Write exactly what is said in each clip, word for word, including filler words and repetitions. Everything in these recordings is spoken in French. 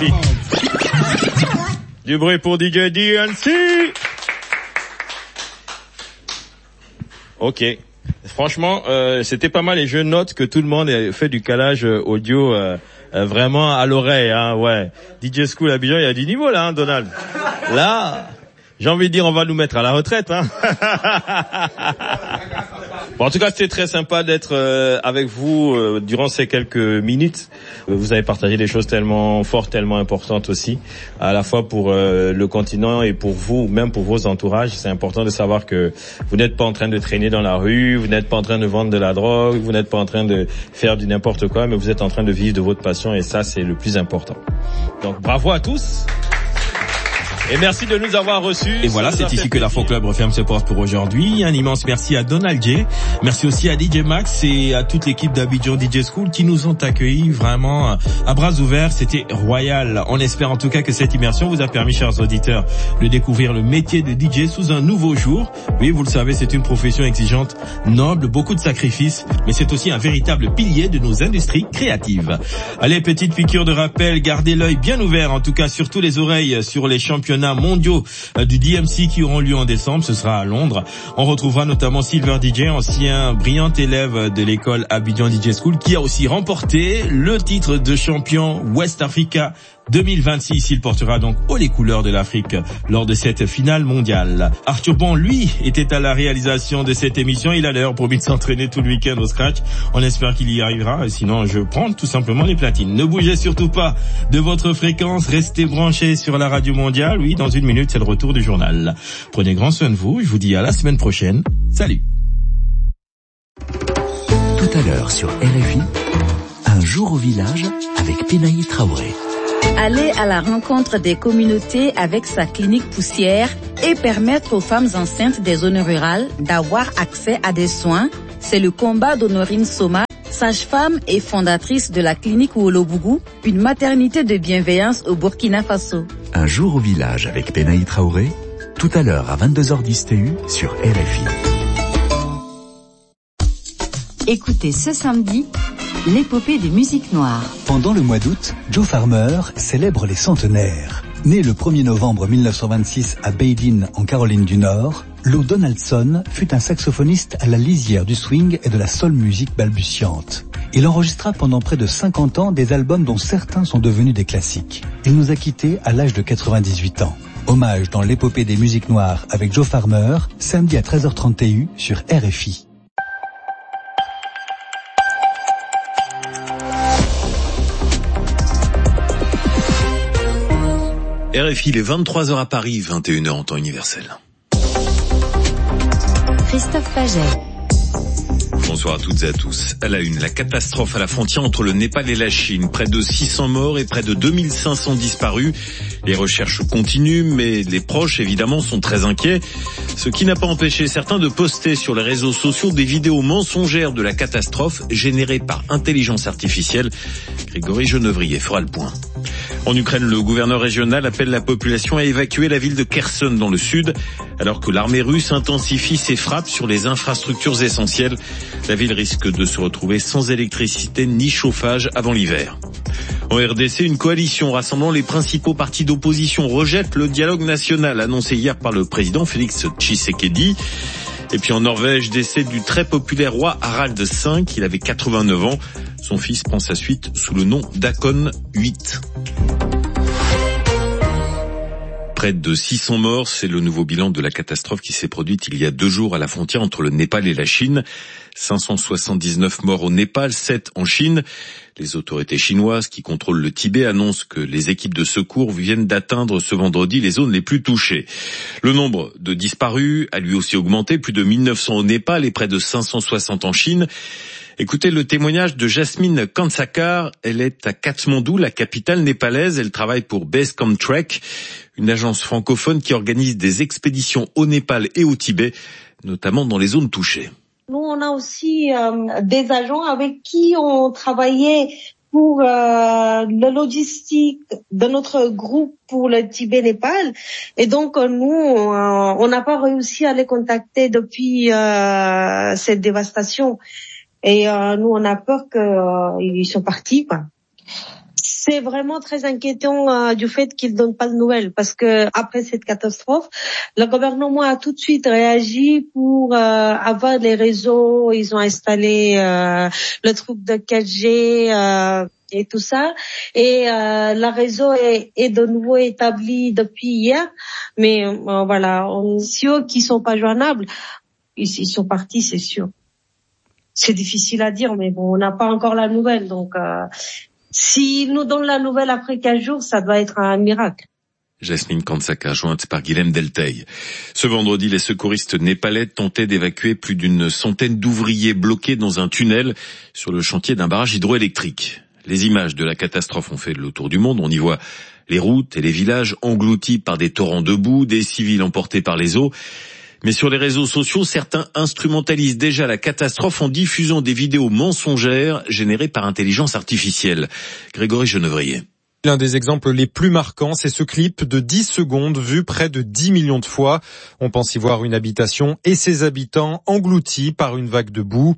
Magnifique. Du bruit pour D J D N C. Ok. Franchement, euh, c'était pas mal et je note que tout le monde a fait du calage audio euh, euh, vraiment à l'oreille, hein, ouais. D J School Abidjan, il y a du niveau là, hein, Donald. Là, j'ai envie de dire, on va nous mettre à la retraite, hein. Bon, en tout cas, c'était très sympa d'être euh, avec vous euh, durant ces quelques minutes. Vous avez partagé des choses tellement fortes, tellement importantes aussi, à la fois pour euh, le continent et pour vous, même pour vos entourages. C'est important de savoir que vous n'êtes pas en train de traîner dans la rue, vous n'êtes pas en train de vendre de la drogue, vous n'êtes pas en train de faire du n'importe quoi, mais vous êtes en train de vivre de votre passion et ça, c'est le plus important. Donc, bravo à tous. Et merci de nous avoir reçus. Et voilà, c'est ici que l'Afro Club referme ses portes pour aujourd'hui. Un immense merci à Donald J. Merci aussi à D J Max et à toute l'équipe d'Abidjan D J School qui nous ont accueillis vraiment à bras ouverts. C'était royal. On espère en tout cas que cette immersion vous a permis, chers auditeurs, de découvrir le métier de D J sous un nouveau jour. Oui, vous le savez, c'est une profession exigeante, noble, beaucoup de sacrifices, mais c'est aussi un véritable pilier de nos industries créatives. Allez, petite piqûre de rappel, gardez l'œil bien ouvert, en tout cas surtout les oreilles, sur les championnats mondiaux du D M C qui auront lieu en décembre. Ce sera à Londres. On retrouvera notamment Silver D J, ancien brillant élève de l'école Abidjan D J School, qui a aussi remporté le titre de champion West Africa deux mille vingt-six. Il portera donc haut les couleurs de l'Afrique lors de cette finale mondiale. Arthur Bon, lui, était à la réalisation de cette émission. Il a d'ailleurs promis de s'entraîner tout le week-end au scratch. On espère qu'il y arrivera. Sinon, je prends tout simplement les platines. Ne bougez surtout pas de votre fréquence. Restez branchés sur la radio mondiale. Oui, dans une minute, c'est le retour du journal. Prenez grand soin de vous. Je vous dis à la semaine prochaine. Salut. Tout à l'heure sur R F I, un jour au village avec Penaï Traoré. Aller à la rencontre des communautés avec sa clinique poussière et permettre aux femmes enceintes des zones rurales d'avoir accès à des soins, c'est le combat d'Honorine Soma, sage-femme et fondatrice de la clinique Ouolobougou, une maternité de bienveillance au Burkina Faso. Un jour au village avec Penaï Traoré, tout à l'heure à vingt-deux heures dix T U sur R F I. Écoutez ce samedi l'épopée des musiques noires. Pendant le mois d'août, Joe Farmer célèbre les centenaires. Né le premier novembre mille neuf cent vingt-six à Badin, en Caroline du Nord, Lou Donaldson fut un saxophoniste à la lisière du swing et de la soul music balbutiante. Il enregistra pendant près de cinquante ans des albums dont certains sont devenus des classiques. Il nous a quittés à l'âge de quatre-vingt-dix-huit ans. Hommage dans l'épopée des musiques noires avec Joe Farmer, samedi à treize heures trente T U sur R F I. R F I, il est vingt-trois heures à Paris, vingt et une heures en temps universel. Christophe Paget. Bonsoir à toutes et à tous. À la une, la catastrophe à la frontière entre le Népal et la Chine. Près de six cents morts et près de deux mille cinq cents disparus. Les recherches continuent, mais les proches, évidemment, sont très inquiets. Ce qui n'a pas empêché certains de poster sur les réseaux sociaux des vidéos mensongères de la catastrophe générées par intelligence artificielle. Grégory Genevrier fera le point. En Ukraine, le gouverneur régional appelle la population à évacuer la ville de Kherson dans le sud, alors que l'armée russe intensifie ses frappes sur les infrastructures essentielles. La ville risque de se retrouver sans électricité ni chauffage avant l'hiver. En R D C, une coalition rassemblant les principaux partis d'opposition rejette le dialogue national annoncé hier par le président Félix Tshisekedi. Et puis en Norvège, décès du très populaire roi Harald cinq, il avait quatre-vingt-neuf ans. Son fils prend sa suite sous le nom d'Hakon huit. Près de six cents morts, c'est le nouveau bilan de la catastrophe qui s'est produite il y a deux jours à la frontière entre le Népal et la Chine. cinq cent soixante-dix-neuf morts au Népal, sept en Chine. Les autorités chinoises qui contrôlent le Tibet annoncent que les équipes de secours viennent d'atteindre ce vendredi les zones les plus touchées. Le nombre de disparus a lui aussi augmenté, plus de mille neuf cents au Népal et près de cinq cent soixante en Chine. Écoutez le témoignage de Jasmine Kansakar. Elle est à Katmandou, la capitale népalaise. Elle travaille pour Basecamp Trek, une agence francophone qui organise des expéditions au Népal et au Tibet, notamment dans les zones touchées. Nous, on a aussi euh, des agents avec qui on travaillait pour euh, la logistique de notre groupe pour le Tibet-Népal. Et donc, nous, on n'a pas réussi à les contacter depuis euh, cette dévastation. Et euh, nous, on a peur qu'ils euh, sont partis, quoi. c'est vraiment très inquiétant euh, du fait qu'ils donnent pas de nouvelles, parce que après cette catastrophe, le gouvernement a tout de suite réagi pour euh, avoir les réseaux. Ils ont installé euh, le truc de quatre G euh, et tout ça, et euh, le réseau est, est de nouveau établi depuis hier. Mais euh, voilà, on, ceux qui sont pas joignables, ils, ils sont partis, c'est sûr. C'est difficile à dire, mais bon, on n'a pas encore la nouvelle, donc. Euh, S'ils nous donnent la nouvelle après quinze jours, ça doit être un miracle. Jasmine Kansaka, jointe par Guilhem Delteil. Ce vendredi, les secouristes népalais tentaient d'évacuer plus d'une centaine d'ouvriers bloqués dans un tunnel sur le chantier d'un barrage hydroélectrique. Les images de la catastrophe ont fait le tour du monde. On y voit les routes et les villages engloutis par des torrents de boue, des civils emportés par les eaux. Mais sur les réseaux sociaux, certains instrumentalisent déjà la catastrophe en diffusant des vidéos mensongères générées par intelligence artificielle. Grégory Genevrier. L'un des exemples les plus marquants, c'est ce clip de dix secondes vu près de dix millions de fois. On pense y voir une habitation et ses habitants engloutis par une vague de boue.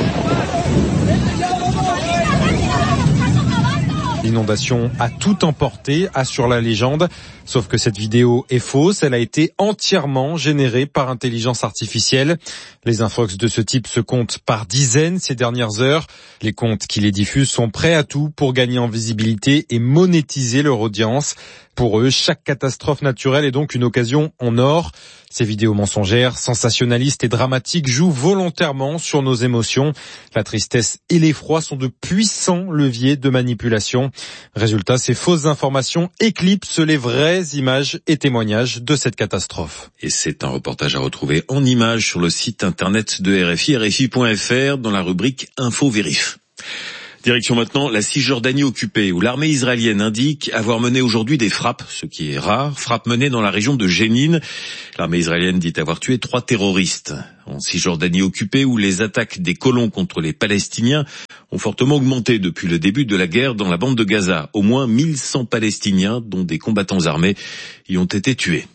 L'inondation a tout emporté, assure la légende. Sauf que cette vidéo est fausse, elle a été entièrement générée par intelligence artificielle. Les infox de ce type se comptent par dizaines ces dernières heures. Les comptes qui les diffusent sont prêts à tout pour gagner en visibilité et monétiser leur audience. Pour eux, chaque catastrophe naturelle est donc une occasion en or. Ces vidéos mensongères, sensationnalistes et dramatiques jouent volontairement sur nos émotions. La tristesse et l'effroi sont de puissants leviers de manipulation. Résultat, ces fausses informations éclipsent les vraies images et témoignages de cette catastrophe. Et c'est un reportage à retrouver en images sur le site internet de R F I, R F I point F R, dans la rubrique Info Vérif. Direction maintenant la Cisjordanie occupée, où l'armée israélienne indique avoir mené aujourd'hui des frappes, ce qui est rare, frappes menées dans la région de Jénine. L'armée israélienne dit avoir tué trois terroristes. En Cisjordanie occupée, où les attaques des colons contre les Palestiniens ont fortement augmenté depuis le début de la guerre dans la bande de Gaza. Au moins mille cent Palestiniens, dont des combattants armés, y ont été tués.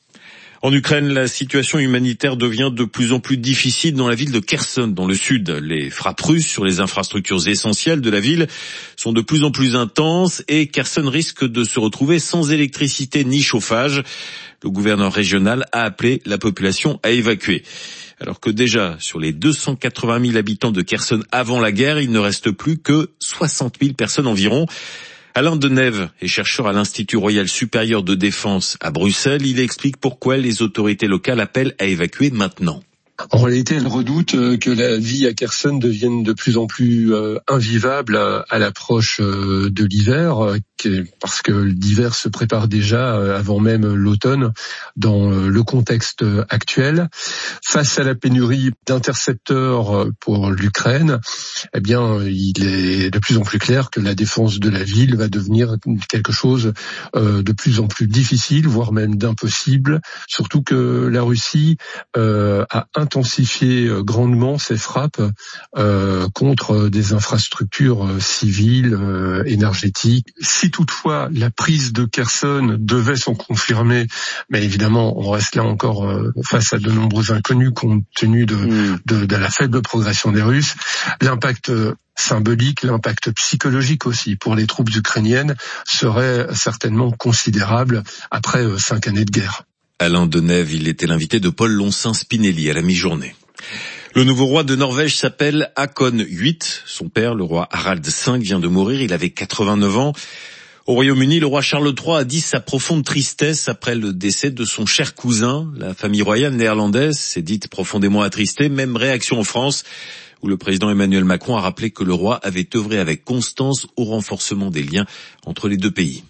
En Ukraine, la situation humanitaire devient de plus en plus difficile dans la ville de Kherson, dans le sud. Les frappes russes sur les infrastructures essentielles de la ville sont de plus en plus intenses et Kherson risque de se retrouver sans électricité ni chauffage. Le gouverneur régional a appelé la population à évacuer. Alors que déjà, sur les deux cent quatre-vingt mille habitants de Kherson avant la guerre, il ne reste plus que soixante mille personnes environ. Alain Denève est chercheur à l'Institut Royal Supérieur de Défense à Bruxelles. Il explique pourquoi les autorités locales appellent à évacuer maintenant. En réalité, elle redoute que la vie à Kherson devienne de plus en plus euh, invivable à, à l'approche euh, de l'hiver, euh, parce que l'hiver se prépare déjà euh, avant même l'automne dans euh, le contexte actuel. Face à la pénurie d'intercepteurs pour l'Ukraine, eh bien, il est de plus en plus clair que la défense de la ville va devenir quelque chose euh, de plus en plus difficile, voire même d'impossible, surtout que la Russie euh, a intensifier grandement ses frappes euh, contre des infrastructures civiles, euh, énergétiques. Si toutefois la prise de Kherson devait s'en confirmer, mais évidemment on reste là encore euh, face à de nombreux inconnus compte tenu de, mmh. de, de la faible progression des Russes, l'impact symbolique, l'impact psychologique aussi pour les troupes ukrainiennes serait certainement considérable après euh, cinq années de guerre. Alain Denève, il était l'invité de Paul Loncin-Spinelli à la mi-journée. Le nouveau roi de Norvège s'appelle Haakon huit. Son père, le roi Harald cinq, vient de mourir. Il avait quatre-vingt-neuf ans. Au Royaume-Uni, le roi Charles trois a dit sa profonde tristesse après le décès de son cher cousin. La famille royale néerlandaise s'est dite profondément attristée. Même réaction en France, où le président Emmanuel Macron a rappelé que le roi avait œuvré avec constance au renforcement des liens entre les deux pays.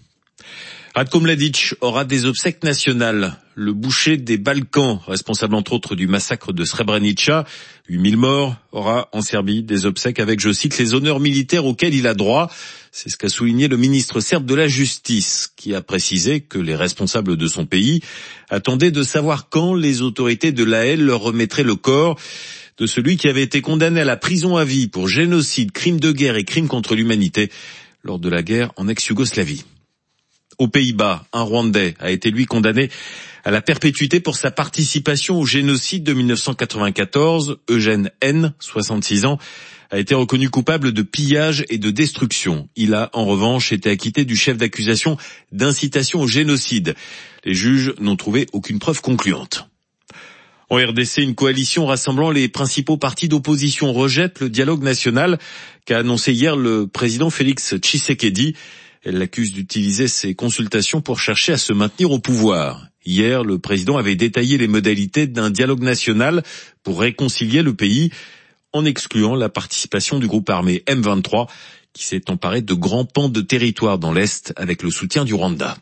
Ratko Mladic aura des obsèques nationales. Le boucher des Balkans, responsable entre autres du massacre de Srebrenica, huit mille morts, aura en Serbie des obsèques avec, je cite, les honneurs militaires auxquels il a droit. C'est ce qu'a souligné le ministre serbe de la Justice, qui a précisé que les responsables de son pays attendaient de savoir quand les autorités de l'A L leur remettraient le corps de celui qui avait été condamné à la prison à vie pour génocide, crime de guerre et crime contre l'humanité lors de la guerre en ex-Yougoslavie. Aux Pays-Bas, un Rwandais a été lui condamné à la perpétuité pour sa participation au génocide de mille neuf cent quatre-vingt-quatorze. Eugène N, soixante-six ans, a été reconnu coupable de pillage et de destruction. Il a en revanche été acquitté du chef d'accusation d'incitation au génocide. Les juges n'ont trouvé aucune preuve concluante. En R D C, une coalition rassemblant les principaux partis d'opposition rejette le dialogue national qu'a annoncé hier le président Félix Tshisekedi. Elle l'accuse d'utiliser ces consultations pour chercher à se maintenir au pouvoir. Hier, le président avait détaillé les modalités d'un dialogue national pour réconcilier le pays, en excluant la participation du groupe armé M vingt-trois, qui s'est emparé de grands pans de territoire dans l'Est avec le soutien du Rwanda.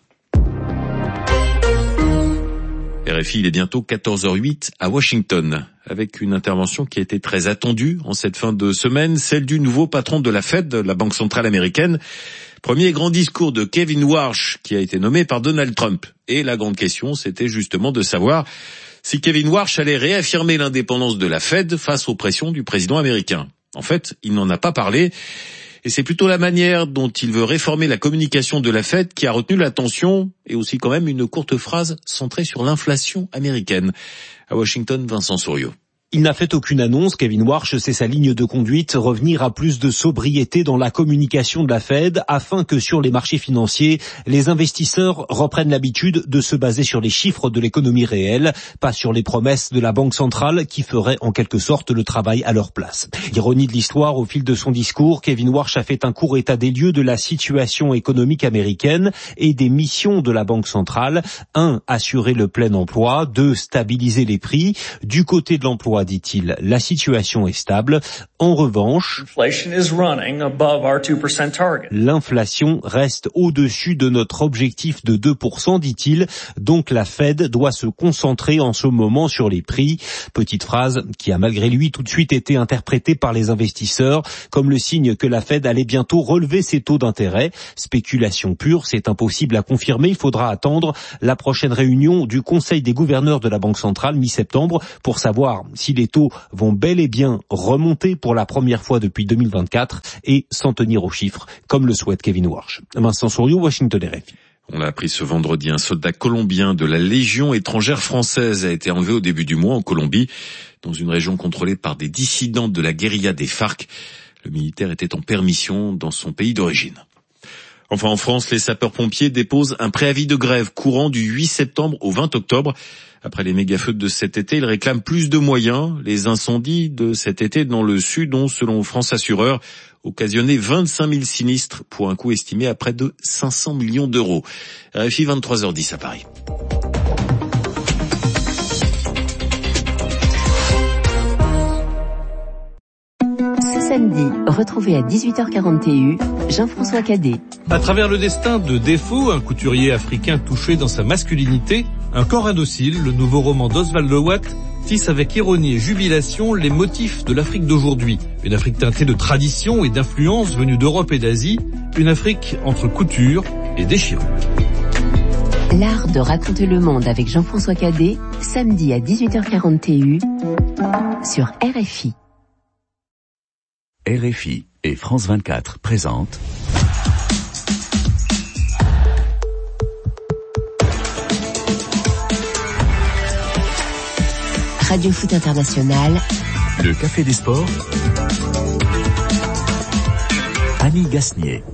R F I, il est bientôt quatorze heures huit à Washington, avec une intervention qui a été très attendue en cette fin de semaine, celle du nouveau patron de la Fed, la Banque centrale américaine. Premier grand discours de Kevin Warsh, qui a été nommé par Donald Trump. Et la grande question, c'était justement de savoir si Kevin Warsh allait réaffirmer l'indépendance de la Fed face aux pressions du président américain. En fait, il n'en a pas parlé. Et c'est plutôt la manière dont il veut réformer la communication de la Fed qui a retenu l'attention, et aussi quand même une courte phrase centrée sur l'inflation américaine. À Washington, Vincent Souriau. Il n'a fait aucune annonce, Kevin Warsh, c'est sa ligne de conduite, revenir à plus de sobriété dans la communication de la Fed afin que sur les marchés financiers, les investisseurs reprennent l'habitude de se baser sur les chiffres de l'économie réelle, pas sur les promesses de la Banque centrale qui ferait en quelque sorte le travail à leur place. Ironie de l'histoire, au fil de son discours, Kevin Warsh a fait un court état des lieux de la situation économique américaine et des missions de la Banque centrale. Un, assurer le plein emploi. Deux, stabiliser les prix. Du côté de l'emploi, dit-il, la situation est stable. En revanche, l'inflation reste au-dessus de notre objectif de deux pour cent, dit-il. Donc la Fed doit se concentrer en ce moment sur les prix. Petite phrase qui a malgré lui tout de suite été interprétée par les investisseurs comme le signe que la Fed allait bientôt relever ses taux d'intérêt. Spéculation pure, c'est impossible à confirmer. Il faudra attendre la prochaine réunion du Conseil des gouverneurs de la Banque centrale mi-septembre pour savoir si les taux vont bel et bien remonter pour la première fois depuis deux mille vingt-quatre et s'en tenir aux chiffres, comme le souhaite Kevin Warsh. Vincent Souriau, Washington R F I. On l'a appris ce vendredi, un soldat colombien de la Légion étrangère française a été enlevé au début du mois en Colombie, dans une région contrôlée par des dissidents de la guérilla des FARC. Le militaire était en permission dans son pays d'origine. Enfin, en France, les sapeurs-pompiers déposent un préavis de grève courant du huit septembre au vingt octobre. Après les méga-feux de cet été, ils réclament plus de moyens. Les incendies de cet été dans le sud ont, selon France Assureur, occasionné vingt-cinq mille sinistres pour un coût estimé à près de cinq cents millions d'euros. R F I, vingt-trois heures dix à Paris. Ce samedi, retrouvez à dix-huit heures quarante et un Jean-François Cadet. À travers le destin de Défaut, un couturier africain touché dans sa masculinité, Un corps indocile, le nouveau roman d'Oswald Watt, tisse avec ironie et jubilation les motifs de l'Afrique d'aujourd'hui. Une Afrique teintée de traditions et d'influences venues d'Europe et d'Asie, une Afrique entre couture et déchirure. L'art de raconter le monde avec Jean-François Cadet, samedi à dix-huit heures quarante et un sur R F I. R F I et France vingt-quatre présentent Radio Foot International, le Café des Sports, Annie Gasnier.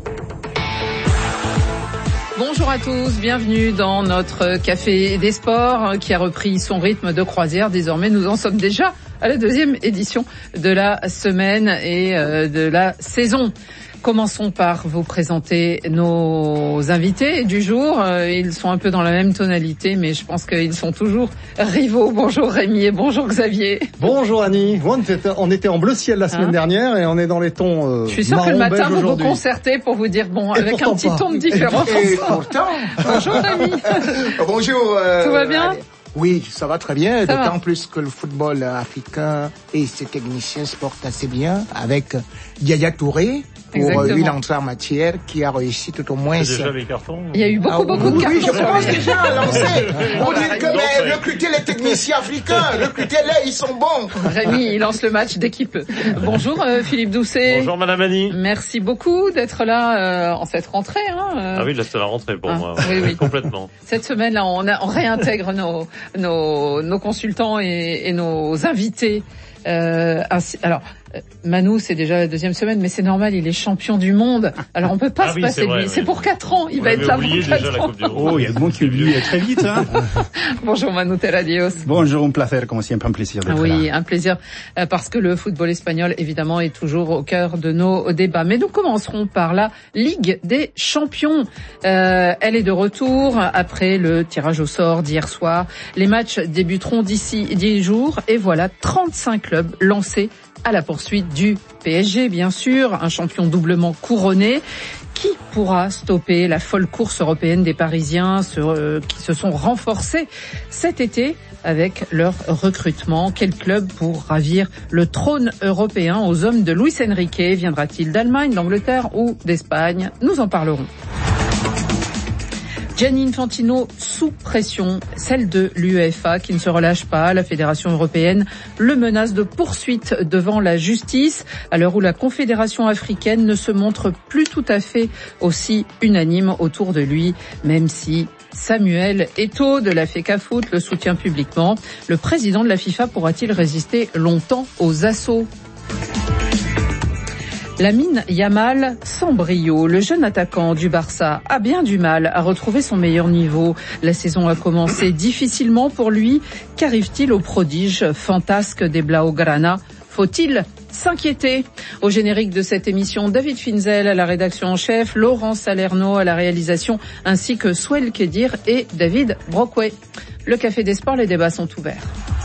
Bonjour à tous, bienvenue dans notre Café des Sports qui a repris son rythme de croisière. Désormais, nous en sommes déjà à la deuxième édition de la semaine et euh, de la saison. Commençons par vous présenter nos invités du jour. Ils sont un peu dans la même tonalité, mais je pense qu'ils sont toujours rivaux. Bonjour Rémi et bonjour Xavier. Bonjour Annie. On était, on était en bleu ciel la semaine hein dernière et on est dans les tons euh, Je suis sûr que le matin vous vous concertez pour vous dire bon, et avec un petit pas. ton de différence. Et, et pourtant. Bonjour Rémi. Bonjour. Euh, Tout va bien? Oui, ça va très bien, ça d'autant va. plus que le football africain et ses techniciens se portent assez bien avec Yaya Touré pour lui l'entrée en matière qui a réussi tout au moins. C'est déjà les cartons. Il y a eu beaucoup, ah, beaucoup oui, de cartons. Oui, je pense déjà à lancer. On dit que mais, recruter les techniciens africains, recruter-les, ils sont bons. Rémi, il lance le match dès qu'il peut. Bonjour euh, Philippe Doucet. Bonjour Madame Annie. Merci beaucoup d'être là euh, en cette rentrée. Hein, euh... Ah oui, là c'est la rentrée pour ah, moi. Oui, oui. Complètement. Cette semaine là, on, a, on réintègre nos, nos, nos consultants et, et nos invités. Euh, ainsi, alors, Euh, Manu, c'est déjà la deuxième semaine, mais c'est normal, il est champion du monde. Alors on peut pas ah se oui, passer de lui. Oui. C'est pour quatre ans, il On va être là pour quatre ans. Oh, il y a de monde qui oublie très vite. Hein. Bonjour Manu Terradios. Bonjour, un plaisir, comme siempre, un plaisir d'être oui, là. Oui, un plaisir, euh, parce que le football espagnol, évidemment, est toujours au cœur de nos débats. Mais nous commencerons par la Ligue des Champions. Euh, elle est de retour après le tirage au sort d'hier soir. Les matchs débuteront d'ici dix jours et voilà trente-cinq clubs lancés à la poursuite du P S G, bien sûr, un champion doublement couronné. Qui pourra stopper la folle course européenne des Parisiens sur, euh, qui se sont renforcés cet été avec leur recrutement? Quel club pour ravir le trône européen aux hommes de Luis Enrique? Viendra-t-il d'Allemagne, d'Angleterre ou d'Espagne? Nous en parlerons. Gianni Infantino sous pression, celle de l'U E F A qui ne se relâche pas. La Fédération européenne le menace de poursuite devant la justice à l'heure où la Confédération africaine ne se montre plus tout à fait aussi unanime autour de lui, même si Samuel Eto'o de la FECAFOOT le soutient publiquement. Le président de la FIFA pourra-t-il résister longtemps aux assauts? Lamine Yamal sans brio, le jeune attaquant du Barça a bien du mal à retrouver son meilleur niveau. La saison a commencé difficilement pour lui. Qu'arrive-t-il au prodige fantasque des Blaugrana? Faut-il s'inquiéter? Au générique de cette émission, David Finzel à la rédaction en chef, Laurent Salerno à la réalisation, ainsi que Swell Kedir et David Brockway. Le Café des Sports, les débats sont ouverts.